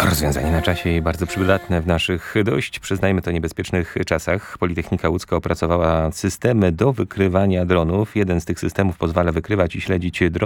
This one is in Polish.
Rozwiązanie na czasie i bardzo przydatne w naszych dość, przyznajmy to, niebezpiecznych czasach. Politechnika Łódzka opracowała systemy do wykrywania dronów. Jeden z tych systemów pozwala wykrywać i śledzić drony